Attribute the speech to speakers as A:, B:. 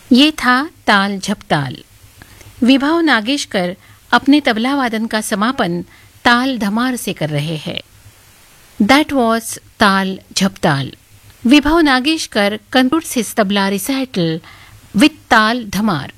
A: ये था ताल झपताल। विभव नागेशकर अपने तबला वादन का समापन ताल धमार से कर रहे हैं। दैट वॉज ताल झपताल। विभव नागेशकर concludes his tabla recital with ताल धमार।